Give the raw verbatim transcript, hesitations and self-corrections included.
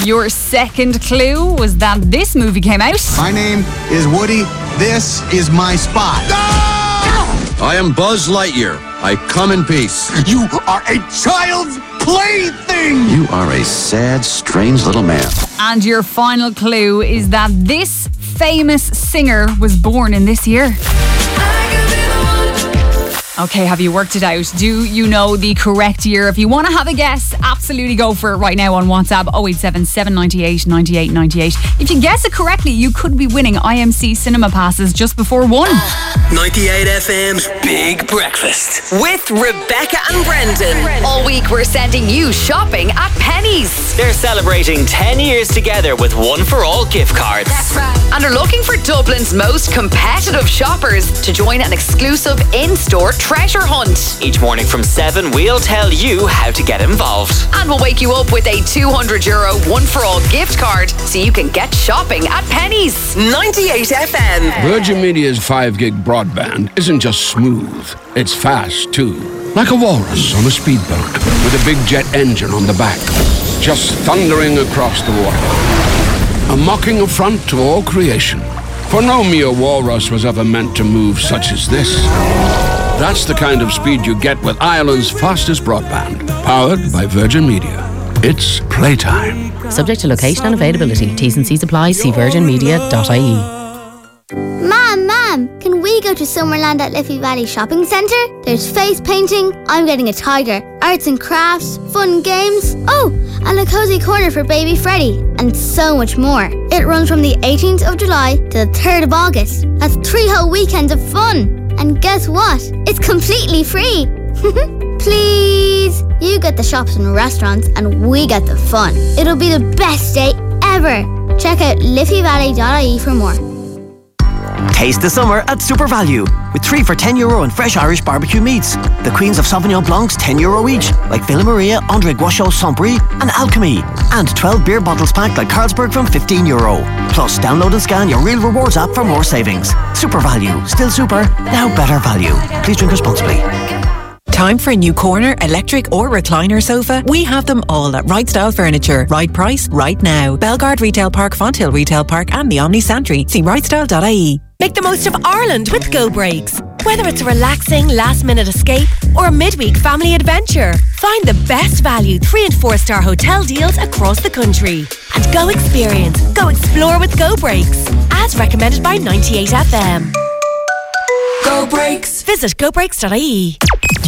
Your second clue was that this movie came out. My name is Woody. This is my spot. Ah! I am Buzz Lightyear. I come in peace. You are a child's plaything. You are a sad, strange little man. And your final clue is that this famous singer was born in this year. Okay, have you worked it out? Do you know the correct year? If you want to have a guess, absolutely go for it right now on WhatsApp oh eight seven, seven nine eight, nine eight nine eight. If you guess it correctly, you could be winning I M C cinema passes just before one. ninety-eight F M's Big Breakfast with Rebecca and Brendan. All week we're sending you shopping at Pennies. They're celebrating ten years together with One for All gift cards. That's right. And are looking for Dublin's most competitive shoppers to join an exclusive in-store treasure hunt. Each morning from seven, we'll tell you how to get involved. And we'll wake you up with a two hundred euro One for All gift card so you can get shopping at Pennies. ninety-eight F M. Virgin Media's five gig broadband isn't just smooth, it's fast too. Like a walrus on a speedboat with a big jet engine on the back, just thundering across the water. A mocking affront to all creation. For no mere walrus was ever meant to move such as this. That's the kind of speed you get with Ireland's fastest broadband, powered by Virgin Media. It's playtime. Subject to location and availability. T's and C's apply. See virgin media dot I E. Mom, Mom, can we go to Summerland at Liffey Valley Shopping Centre? There's face painting, I'm getting a tiger, arts and crafts, fun games, oh, and a cozy corner for baby Freddie, and so much more. It runs from the eighteenth of July to the third of August. That's three whole weekends of fun. And guess what? It's completely free. Please. You get the shops and restaurants and we get the fun. It'll be the best day ever. Check out liffey valley dot I E for more. Taste the summer at Super Value with three for ten euro and fresh Irish barbecue meats. The Queens of Sauvignon Blancs ten euro each, like Villa Maria, André Guachot, Saint-Brie and Alchemy. And twelve beer bottles packed like Carlsberg from fifteen euro. Plus, download and scan your Real Rewards app for more savings. Super Value. Still super, now better value. Please drink responsibly. Time for a new corner, electric or recliner sofa? We have them all at Right Style Furniture. Right price, right now. Belgard Retail Park, Fonthill Retail Park and the Omni Santry. See right style dot I E. Make the most of Ireland with Go Breaks. Whether it's a relaxing last-minute escape or a midweek family adventure, find the best value three and four star hotel deals across the country. And go experience, go explore with Go Breaks. As recommended by ninety-eight F M. Go Breaks. Visit go breaks dot I E.